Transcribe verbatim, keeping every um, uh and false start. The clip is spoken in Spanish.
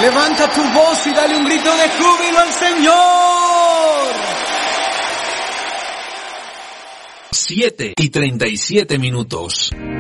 Levanta tu voz y dale un grito de júbilo al Señor. siete y treinta y siete minutos.